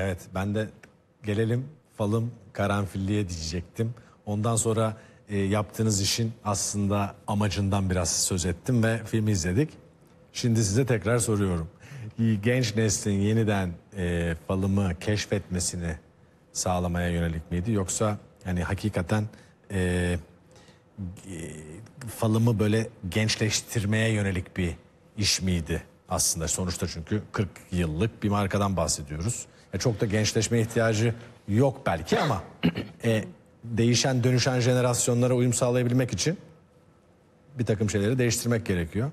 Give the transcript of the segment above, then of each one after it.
Evet, ben de gelelim falım karanfilliye diyecektim. Ondan sonra yaptığınız işin aslında amacından biraz söz ettim ve filmi izledik. Şimdi size tekrar soruyorum. Genç neslin yeniden falımı keşfetmesini sağlamaya yönelik miydi? Yoksa yani hakikaten falımı böyle gençleştirmeye yönelik bir iş miydi aslında? Sonuçta çünkü 40 yıllık bir markadan bahsediyoruz. Çok da gençleşme ihtiyacı yok belki ama değişen dönüşen jenerasyonlara uyum sağlayabilmek için bir takım şeyleri değiştirmek gerekiyor.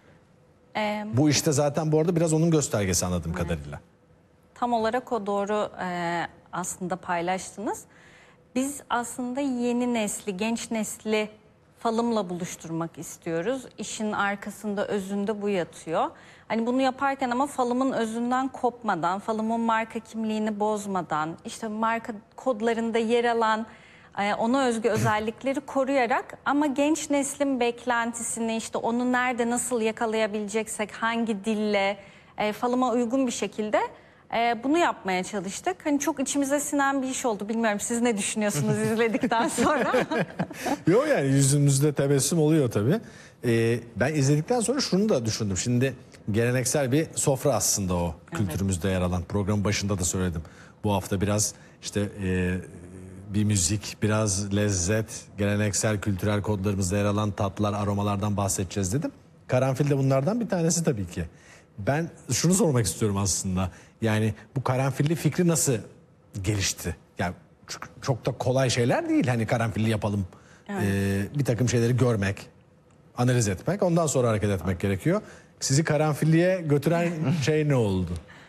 Bu işte zaten bu arada biraz onun göstergesi anladığım kadarıyla. Tam olarak o doğru aslında paylaştınız. Biz aslında yeni nesli, genç nesli falımla buluşturmak istiyoruz. İşin arkasında, özünde bu yatıyor. Hani bunu yaparken ama falımın özünden kopmadan, falımın marka kimliğini bozmadan, işte marka kodlarında yer alan ona özgü özellikleri koruyarak ama genç neslin beklentisini, işte onu nerede nasıl yakalayabileceksek, hangi dille falıma uygun bir şekilde bunu yapmaya çalıştık. Hani çok içimize sinen bir iş oldu. Bilmiyorum siz ne düşünüyorsunuz izledikten sonra? Yok yani yüzünüzde tebessüm oluyor tabii. Ben izledikten sonra şunu da düşündüm. Şimdi geleneksel bir sofra aslında o kültürümüzde yer alan. Programın başında da söyledim. Bu hafta biraz işte bir müzik, biraz lezzet, geleneksel kültürel kodlarımızda yer alan tatlar, aromalardan bahsedeceğiz dedim. Karanfil de bunlardan bir tanesi tabii ki. Ben şunu sormak istiyorum aslında. Yani bu karanfilli fikri nasıl gelişti? Yani çok da kolay şeyler değil. Hani karanfilli yapalım. Bir takım şeyleri görmek, analiz etmek, ondan sonra hareket etmek gerekiyor. Sizi karanfilliye götüren şey ne oldu?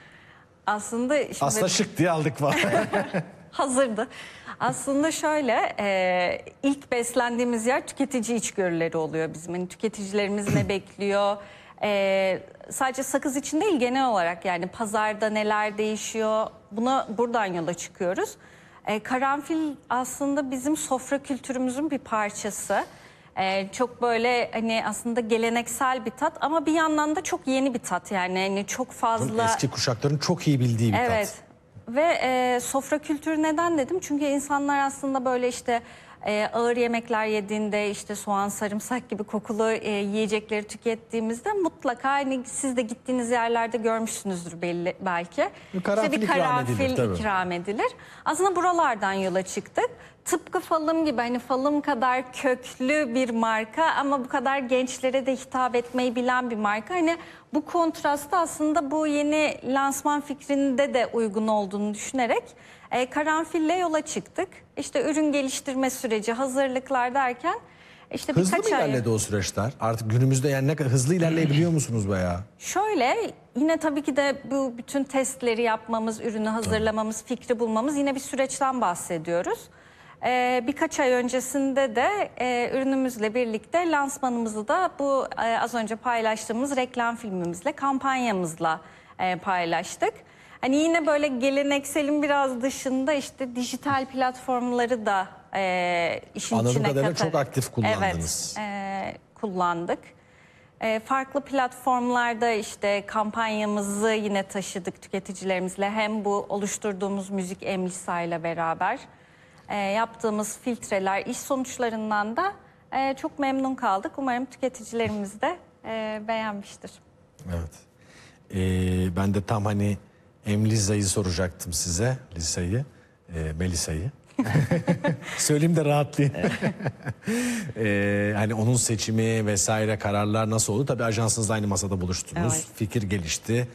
Aslında şık diye aldık falan. hazırdı. Aslında şöyle, ilk beslendiğimiz yer tüketici içgörüleri oluyor bizim. Yani tüketicilerimiz ne bekliyor? Sadece sakız için değil, genel olarak yani pazarda neler değişiyor? Buradan yola çıkıyoruz. Karanfil aslında bizim sofra kültürümüzün bir parçası. Çok böyle hani aslında geleneksel bir tat ama bir yandan da çok yeni bir tat, yani hani çok fazla... Eski kuşakların çok iyi bildiği bir Evet. tat. Ve sofra kültürü neden dedim? Çünkü insanlar aslında böyle işte ağır yemekler yediğinde, işte soğan, sarımsak gibi kokulu yiyecekleri tükettiğimizde mutlaka hani siz de gittiğiniz yerlerde görmüşsünüzdür belki. Karanfil İşte bir ikram edilir, karanfil tabii. ikram edilir. Aslında buralardan yola çıktık. Tıpkı falım gibi, hani falım kadar köklü bir marka ama bu kadar gençlere de hitap etmeyi bilen bir marka. Hani bu kontrastı aslında bu yeni lansman fikrinde de uygun olduğunu düşünerek karanfille yola çıktık. İşte ürün geliştirme süreci, hazırlıklar derken işte Hızlı mı birkaç ay... ilerledi o süreçler? Artık günümüzde yani ne kadar hızlı ilerleyebiliyor musunuz bayağı? Şöyle, yine tabii ki de bu bütün testleri yapmamız, ürünü hazırlamamız, fikri bulmamız, yine bir süreçten bahsediyoruz. Birkaç ay öncesinde de ürünümüzle birlikte lansmanımızı da bu az önce paylaştığımız reklam filmimizle, kampanyamızla paylaştık. Hani yine böyle gelenekselin biraz dışında işte dijital platformları da işin Anladığım içine kadarıyla katarak. çok aktif kullandınız. Evet, kullandık. Farklı platformlarda işte kampanyamızı yine taşıdık tüketicilerimizle. Hem bu oluşturduğumuz müzik Emlisa ile beraber yaptığımız filtreler, iş sonuçlarından da çok memnun kaldık. Umarım tüketicilerimiz de beğenmiştir. Evet. Ben de tam hani Emliza'yı soracaktım size. Melisa'yı. Söyleyeyim de rahatlayayım. Hani onun seçimi vesaire kararlar nasıl oldu? Tabii ajansınızla aynı masada buluştunuz. Evet. Fikir gelişti.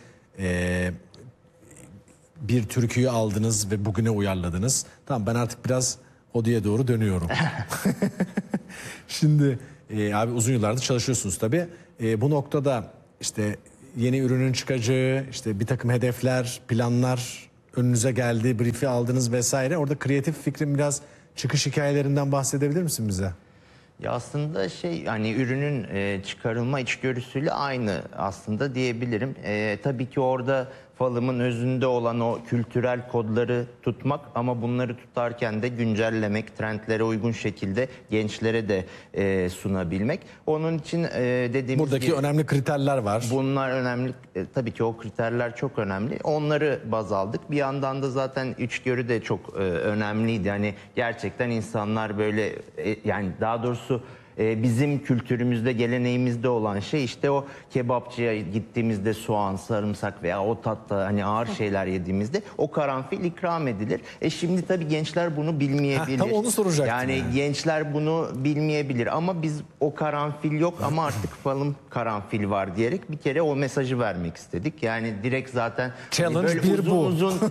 Bir türküyü aldınız ve bugüne uyarladınız. Tamam, ben artık biraz Odi'ye doğru dönüyorum. Şimdi abi uzun yıllardır çalışıyorsunuz tabii. Bu noktada işte yeni ürünün çıkacağı, işte bir takım hedefler, planlar önünüze geldi, brief'i aldınız vesaire. Orada kreatif fikrin biraz çıkış hikayelerinden bahsedebilir misin bize? Ya aslında hani ürünün çıkarılma içgörüsüyle aynı aslında diyebilirim. Tabii ki orada falımın özünde olan o kültürel kodları tutmak ama bunları tutarken de güncellemek, trendlere uygun şekilde gençlere de sunabilmek. Onun için dediğimiz Buradaki gibi önemli kriterler var. bunlar önemli. Tabii ki o kriterler çok önemli. Onları baz aldık. Bir yandan da zaten içgörü de çok önemliydi. Yani gerçekten insanlar böyle yani daha doğrusu bizim kültürümüzde, geleneğimizde olan şey işte o kebapçıya gittiğimizde soğan, sarımsak veya o tatta hani ağır şeyler yediğimizde o karanfil ikram edilir. Şimdi tabii gençler bunu bilmeyebilir. Tam onu soracaktım Yani yani. gençler bunu bilmeyebilir ama biz o karanfil yok ama artık falım karanfil var diyerek bir kere o mesajı vermek istedik. Yani direkt zaten Challenge böyle bir bu.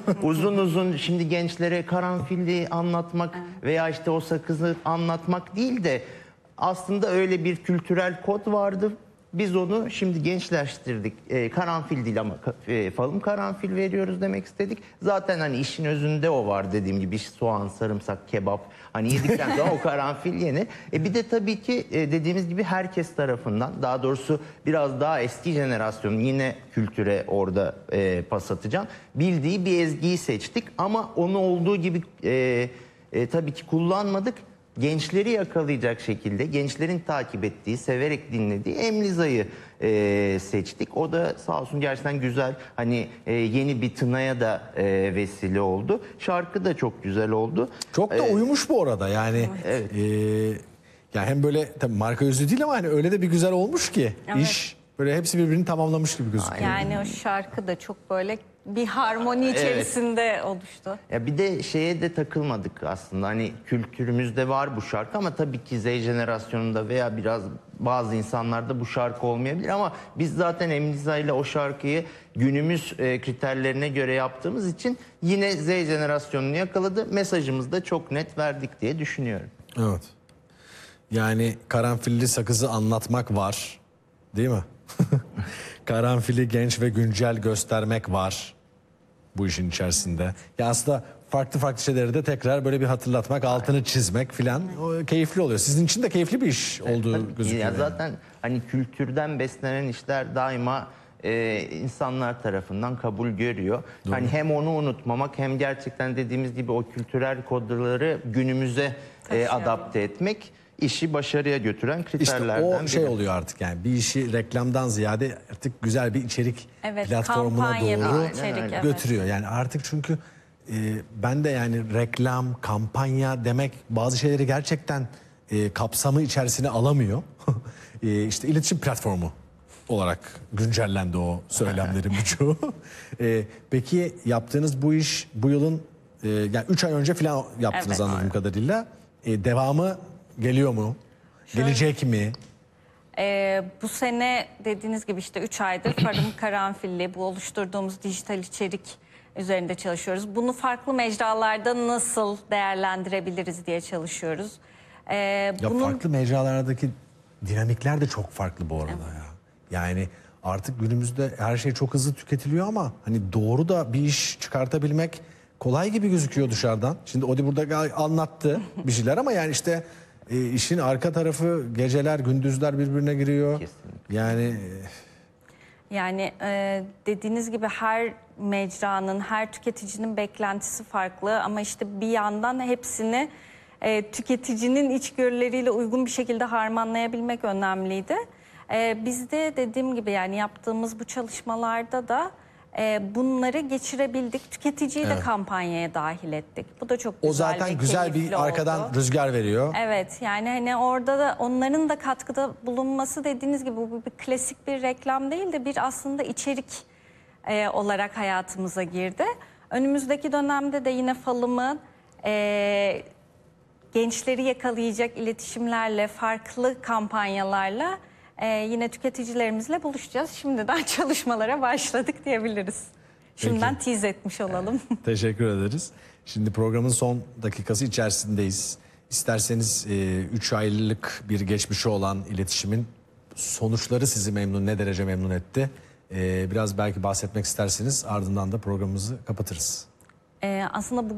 uzun şimdi gençlere karanfili anlatmak veya işte o sakızı anlatmak değil de aslında öyle bir kültürel kod vardı. Biz onu şimdi gençleştirdik. Karanfil değil ama falım karanfil veriyoruz demek istedik. Zaten hani işin özünde o var dediğim gibi soğan, sarımsak, kebap. Hani yedikten sonra o karanfil yenir. Bir de tabii ki dediğimiz gibi herkes tarafından daha doğrusu biraz daha eski jenerasyonun yine kültüre orada pas atacağım. Bildiği bir ezgiyi seçtik ama onu olduğu gibi tabii ki kullanmadık. Gençleri yakalayacak şekilde, gençlerin takip ettiği, severek dinlediği Emliza'yı seçtik. O da sağ olsun gerçekten güzel, hani yeni bir tınaya da vesile oldu. Şarkı da çok güzel oldu. Çok da uyumuş bu arada yani. Evet. Yani hem böyle tabii marka özü değil ama hani öyle de bir güzel olmuş ki Evet. iş böyle hepsi birbirini tamamlamış gibi gözüküyor. Yani o şarkı da çok böyle bir harmoni içerisinde oluştu. Ya bir de şeye de takılmadık aslında. Hani kültürümüzde var bu şarkı ama tabii ki Z jenerasyonunda veya biraz bazı insanlarda bu şarkı olmayabilir ama biz zaten Emliza ile o şarkıyı günümüz kriterlerine göre yaptığımız için yine Z jenerasyonunu yakaladı. Mesajımızı da çok net verdik diye düşünüyorum. Evet. Yani karanfilli sakızı anlatmak var. Değil mi? Karanfili genç ve güncel göstermek var bu işin içerisinde. Ya aslında farklı farklı şeyleri de tekrar böyle bir hatırlatmak, altını çizmek filan keyifli oluyor. Sizin için de keyifli bir iş olduğu Tabii ki. gözüküyor. Ya yani. zaten hani kültürden beslenen işler daima insanlar tarafından kabul görüyor. Hani hem onu unutmamak hem gerçekten dediğimiz gibi o kültürel kodları günümüze adapte etmek işi başarıya götüren İşte kriterlerden o şey biri. oluyor artık yani bir işi reklamdan ziyade artık güzel bir içerik Evet, platformuna kampanya bir doğru içerik, evet. götürüyor. Yani artık çünkü ben de yani reklam, kampanya demek bazı şeyleri gerçekten kapsamı içerisine alamıyor. İşte iletişim platformu olarak güncellendi o söylemlerin birçoğu. Peki yaptığınız bu iş bu yılın yani 3 ay önce falan yaptınız Evet. anladığım kadarıyla. Devamı geliyor mu? Gelecek mi? Bu sene dediğiniz gibi işte 3 aydır Farım Karanfilli bu oluşturduğumuz dijital içerik üzerinde çalışıyoruz. Bunu farklı mecralarda nasıl değerlendirebiliriz diye çalışıyoruz. Ya farklı mecralardaki dinamikler de çok farklı bu arada ya. Yani artık günümüzde her şey çok hızlı tüketiliyor ama hani doğru da bir iş çıkartabilmek kolay gibi gözüküyor dışarıdan. Şimdi Odi burada anlattı bir şeyler ama yani işte işin arka tarafı geceler gündüzler birbirine giriyor. Kesinlikle. Yani dediğiniz gibi her mecranın, her tüketicinin beklentisi farklı ama işte bir yandan hepsini tüketicinin içgörüleriyle uygun bir şekilde harmanlayabilmek önemliydi. Biz de dediğim gibi yani yaptığımız bu çalışmalarda da bunları geçirebildik. Tüketiciyi de kampanyaya dahil ettik. Bu da çok güzel o zaten ve güzel keyifli bir arkadan oldu. rüzgar veriyor. Evet yani hani orada da onların da katkıda bulunması dediğiniz gibi bu bir klasik bir reklam değil de bir aslında içerik olarak hayatımıza girdi. Önümüzdeki dönemde de yine falımı gençleri yakalayacak iletişimlerle, farklı kampanyalarla yine tüketicilerimizle buluşacağız. Şimdiden çalışmalara başladık diyebiliriz. Şimdiden tease etmiş olalım. Teşekkür ederiz. Şimdi programın son dakikası içerisindeyiz. İsterseniz 3 aylık bir geçmişi olan iletişimin sonuçları sizi ne derece memnun etti? Biraz belki bahsetmek isterseniz ardından da programımızı kapatırız. Aslında bu